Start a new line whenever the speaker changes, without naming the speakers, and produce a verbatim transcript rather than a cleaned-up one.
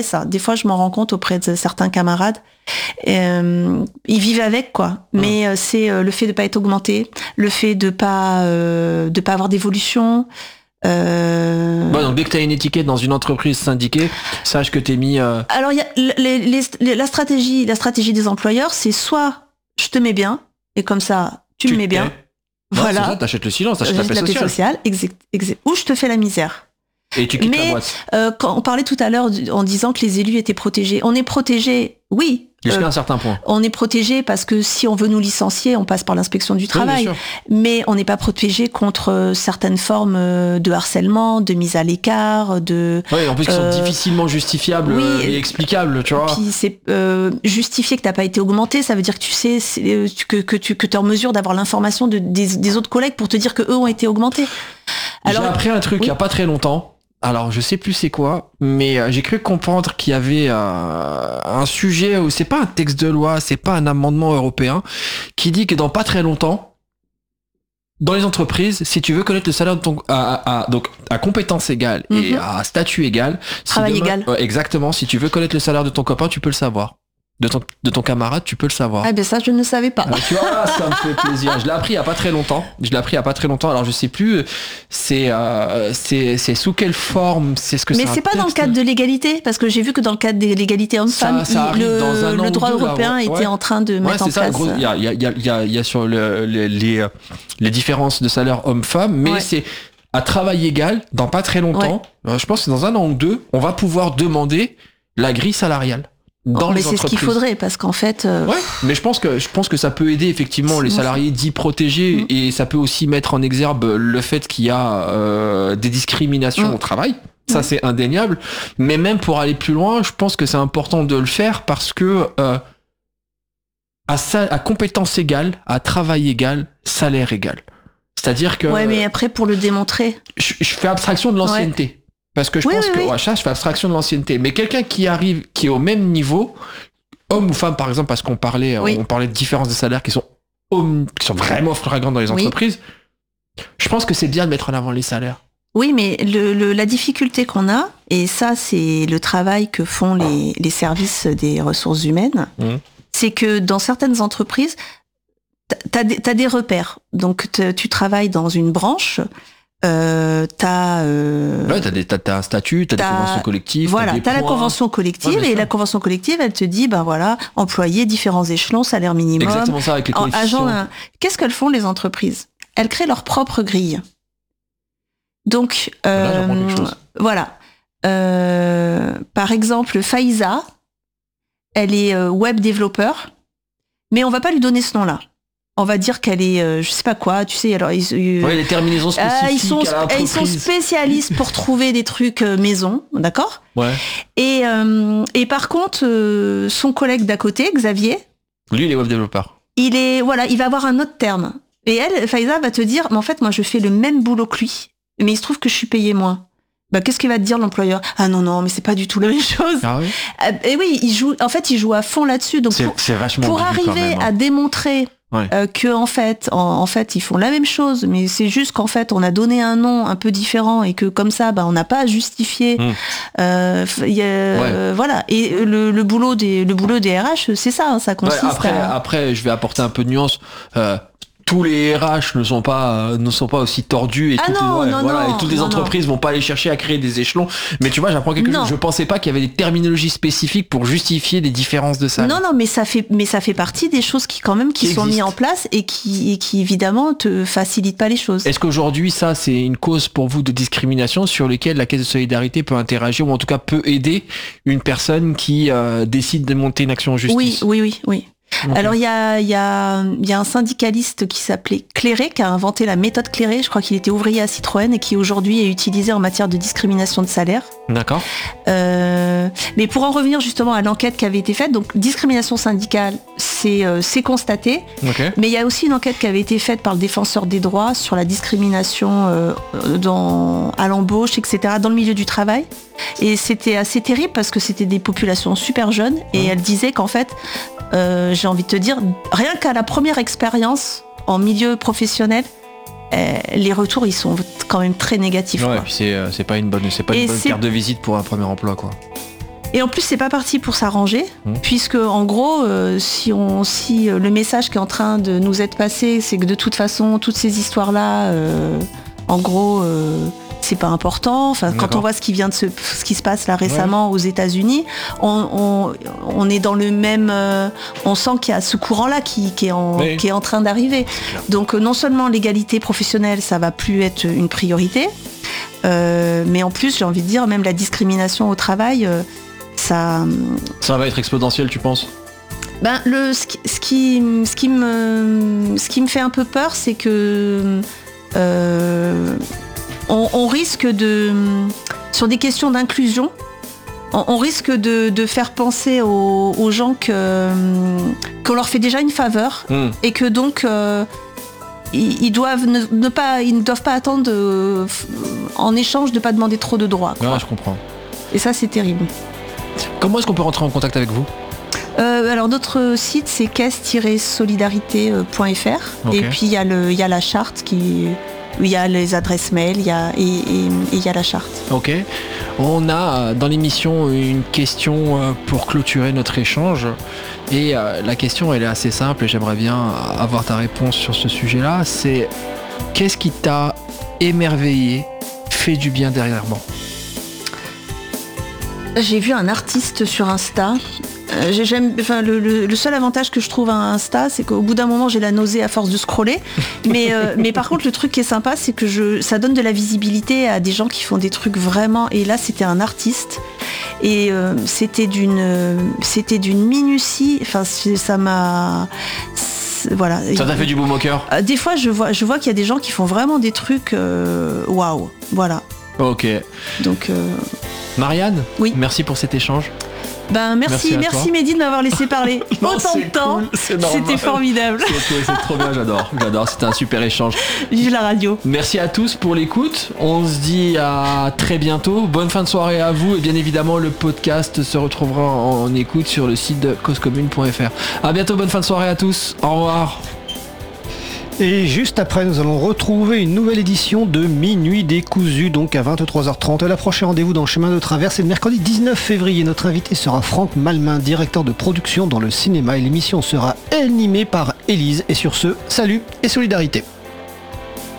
ça. Des fois, je m'en rends compte auprès de certains camarades. Euh, ils vivent avec, quoi. Mais mmh. c'est euh, le fait de pas être augmenté, le fait de pas euh, de pas avoir d'évolution. Euh...
Bon, donc dès que tu as une étiquette dans une entreprise syndiquée, sache que t'es mis. Euh...
Alors, il y a les, les, les, la stratégie, la stratégie des employeurs, c'est soit je te mets bien et comme ça tu, tu me mets bien.
Ouais,
voilà.
C'est ça, t'achètes le silence, t'achètes la paix sociale.
sociale exact, exact. Ou je te fais la misère.
Et tu quittes
Mais,
la boîte.
Euh, quand on parlait tout à l'heure en disant que les élus étaient protégés, on est protégés, oui.
Jusqu'à
euh,
un certain point.
On est protégés parce que si on veut nous licencier, on passe par l'inspection du travail.
Oui,
mais on n'est pas protégés contre certaines formes de harcèlement, de mise à l'écart, de.
Oui, en plus qui
euh,
sont difficilement justifiables oui, et explicables, tu vois.
Puis c'est euh, justifier que t'as pas été augmenté, ça veut dire que tu sais c'est, que que tu que t'es en mesure d'avoir l'information de, des, des autres collègues pour te dire que eux ont été augmentés.
Alors, j'ai appris un truc oui. il y a pas très longtemps. Alors, je sais plus c'est quoi, mais euh, j'ai cru comprendre qu'il y avait euh, un sujet où c'est pas un texte de loi, c'est pas un amendement européen, qui dit que dans pas très longtemps, dans les entreprises, si tu veux connaître le salaire de ton, à, à, à donc à compétence égale mm-hmm. et à statut égal,
travail
si demain,
égal,
euh, exactement, si tu veux connaître le salaire de ton copain, tu peux le savoir. De ton, de ton camarade, tu peux le savoir.
Ah ben ça, je ne savais pas.
Alors, tu vois, ça me fait plaisir. Je l'ai appris il y a pas très longtemps. Je l'ai appris il y a pas très longtemps. Alors je sais plus, c'est euh, c'est c'est sous quelle forme, c'est ce que.
Mais
c'est,
c'est pas dans le cadre de l'égalité, parce que j'ai vu que dans le cadre de l'égalité homme-femme, le, le droit européen là, ouais. était en train de
ouais,
mettre en
ça,
place.
Il y a il y a il y a il y a sur le, les les les différences de salaire homme-femme, mais ouais. c'est à travail égal dans pas très longtemps. Ouais. Je pense que c'est dans un an ou deux, on va pouvoir demander la grille salariale. Dans
mais
les
c'est ce qu'il faudrait parce qu'en fait euh...
ouais mais je pense que je pense que ça peut aider effectivement c'est les salariés ça. dits protégés mmh. et ça peut aussi mettre en exergue le fait qu'il y a euh, des discriminations mmh. au travail ça mmh. c'est indéniable mais même pour aller plus loin je pense que c'est important de le faire parce que euh, à, sa, à compétence égale à travail égal salaire égal c'est-à-dire que
ouais mais après pour le démontrer
je, je fais abstraction de l'ancienneté ouais. Parce que je
oui,
pense
oui,
que
oui.
au H A, je fais abstraction de l'ancienneté. Mais quelqu'un qui arrive, qui est au même niveau, homme ou femme par exemple, parce qu'on parlait, oui. on parlait de différences de salaire qui sont, hommes, qui sont vraiment flagrantes dans les entreprises, oui. je pense que c'est bien de mettre en avant les salaires.
Oui, mais le, le, la difficulté qu'on a, et ça c'est le travail que font les, les services des ressources humaines, mmh. c'est que dans certaines entreprises, t'as des, t'as des repères. Donc tu travailles dans une branche. Euh, t'as, euh,
ouais, t'as, des, t'as, t'as un statut, t'as, t'as des conventions collectives.
Voilà,
t'as, des
t'as
points.
La convention collective ouais, et la convention collective, elle te dit, ben voilà, employés, différents échelons, salaire minimum.
Exactement ça avec les coefficients.
Agent, qu'est-ce qu'elles font les entreprises ? Elles créent leur propre grille. Donc, euh,
Là, quelque chose.
voilà. Euh, par exemple, Faiza, elle est euh, web développeur, mais on va pas lui donner ce nom-là. On va dire qu'elle est, euh, je sais pas quoi, tu sais, alors ils, euh,
ouais, les terminaisons spécifiques.
Euh, ils sont,
à
ils sont spécialistes pour trouver des trucs euh, maison, d'accord ?
Ouais.
Et euh, et par contre, euh, son collègue d'à côté, Xavier,
lui, il est web développeur.
Il est, voilà, il va avoir un autre terme. Et elle, Faiza, va te dire, mais en fait, moi, je fais le même boulot que lui, mais il se trouve que je suis payée moins. Bah, qu'est-ce qu'il va te dire l'employeur ? Ah non non, mais c'est pas du tout la même chose.
Ah oui.
Et oui, il joue. En fait, il joue à fond là-dessus. Donc
c'est,
pour,
c'est vachement
pour arriver
quand même, hein.
à démontrer. Ouais. Euh, que en fait, en, en fait, ils font la même chose, mais c'est juste qu'en fait, on a donné un nom un peu différent et que comme ça, bah, on n'a pas à justifier. Mmh. Euh, y a, ouais. euh, voilà. Et le, le boulot des, le boulot des R H, c'est ça, hein, ça consiste.
Ouais, après,
à...
après, je vais apporter un peu de nuance. Euh, tous les R H ne sont pas euh, ne sont pas aussi tordus et,
ah
toutes,
non,
les, ouais,
non,
voilà,
non,
et toutes les
non,
entreprises
non.
vont pas aller chercher à créer des échelons. Mais tu vois, j'apprends quelque
non.
chose. Je pensais pas qu'il y avait des terminologies spécifiques pour justifier des différences de salaire.
Non, non, mais ça fait, mais ça fait partie des choses qui quand même qui, qui sont mises en place et qui, et qui évidemment te facilitent pas les choses.
Est-ce qu'aujourd'hui, ça, c'est une cause pour vous de discrimination sur lesquelles la Caisse de solidarité peut interagir ou en tout cas peut aider une personne qui euh, décide de monter une action en justice ?
Oui, oui, oui, oui. Okay. Alors il y a il y a il y a un syndicaliste qui s'appelait Cléré qui a inventé la méthode Cléré. Je crois qu'il était ouvrier à Citroën et qui aujourd'hui est utilisé en matière de discrimination de salaire.
D'accord.
Euh, mais pour en revenir justement à l'enquête qui avait été faite, donc discrimination syndicale, c'est euh, c'est constaté.
Okay.
Mais il y a aussi une enquête qui avait été faite par le défenseur des droits sur la discrimination euh, dans à l'embauche, et cetera dans le milieu du travail. Et c'était assez terrible parce que c'était des populations super jeunes et mmh. elle disait qu'en fait Euh, j'ai envie de te dire, rien qu'à la première expérience en milieu professionnel, euh, les retours ils sont quand même très négatifs.
Ouais,
quoi.
et puis c'est, euh, c'est pas une bonne, c'est pas une bonne carte de visite pour un premier emploi, quoi.
Et en plus, c'est pas parti pour s'arranger, mmh. puisque en gros, euh, si, on, si euh, le message qui est en train de nous être passé, c'est que de toute façon, toutes ces histoires-là, euh, en gros, euh, c'est pas important. Enfin, quand on voit ce qui vient de se, ce qui se passe là récemment ouais. aux États-Unis, on, on, on est dans le même, euh, on sent qu'il y a ce courant-là qui, qui, est, en, oui. qui est en train d'arriver. Donc, euh, non seulement l'égalité professionnelle, ça va plus être une priorité, euh, mais en plus, j'ai envie de dire, même la discrimination au travail. Euh, Ça,
ça va être exponentiel, tu penses ?
Ben, le, ce, qui, ce, qui, ce, qui me, ce qui me fait un peu peur, c'est que euh, on, on risque de, sur des questions d'inclusion, on, on risque de, de faire penser aux, aux gens que, qu'on leur fait déjà une faveur mmh. et que donc euh, ils, ils, doivent ne, ne pas, ils ne doivent pas attendre de, en échange de ne pas demander trop de droits.
Ah, je comprends.
Et ça, c'est terrible.
Comment est-ce qu'on peut rentrer en contact avec vous ?
euh, Alors notre site c'est caisse tiret solidarité point f r okay. Et puis il y a le il y a la charte qui il y a les adresses mail, il y a et il y a la charte.
Ok. On a dans l'émission une question pour clôturer notre échange et la question elle est assez simple et j'aimerais bien avoir ta réponse sur ce sujet-là. C'est qu'est-ce qui t'a émerveillé, fait du bien derrière moi ?
J'ai vu un artiste sur Insta. Euh, j'aime, enfin, le, le, le seul avantage que je trouve à Insta, c'est qu'au bout d'un moment, j'ai la nausée à force de scroller. Mais, euh, mais par contre, le truc qui est sympa, c'est que je, ça donne de la visibilité à des gens qui font des trucs vraiment. Et là, c'était un artiste. Et euh, c'était d'une, c'était d'une minutie. Enfin, ça m'a... Voilà.
Ça t'a fait du baume au cœur ?
Des fois, je vois, je vois qu'il y a des gens qui font vraiment des trucs... Waouh, wow, voilà.
Ok.
Donc... Euh...
Marianne,
oui.
merci pour cet échange.
Ben merci, merci, merci Mehdi de m'avoir laissé parler non, autant de temps.
Cool,
c'était formidable.
C'est, c'est trop bien, j'adore, j'adore. C'était un super échange.
Vive la radio.
Merci à tous pour l'écoute. On se dit à très bientôt. Bonne fin de soirée à vous et bien évidemment le podcast se retrouvera en écoute sur le site de cause commune point f r. À bientôt, bonne fin de soirée à tous. Au revoir.
Et juste après, nous allons retrouver une nouvelle édition de Minuit décousu, donc à vingt-trois heures trente. La prochaine rendez-vous dans le chemin de traverse, c'est le mercredi dix-neuf février. Notre invité sera Franck Malmin, directeur de production dans le cinéma. Et l'émission sera animée par Élise. Et sur ce, salut et solidarité.